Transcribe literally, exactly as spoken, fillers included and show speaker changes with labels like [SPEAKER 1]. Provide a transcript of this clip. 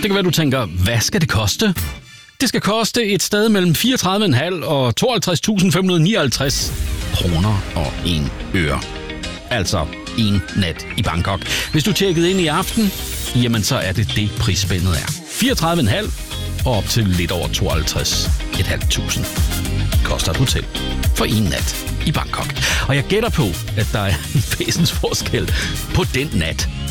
[SPEAKER 1] Det kan være, du tænker, hvad skal det koste? Det skal koste et sted mellem fireogtredive komma fem og tooghalvtreds tusind fem hundrede nioghalvtreds kroner og en øre. Altså en nat i Bangkok. Hvis du tjekkede ind i aften, jamen så er det det prisspændet er. fireogtredive komma fem og op til lidt over tooghalvtreds tusind fem hundrede koster et hotel for en nat i Bangkok. Og jeg gætter på, at der er en væsensforskel på den nat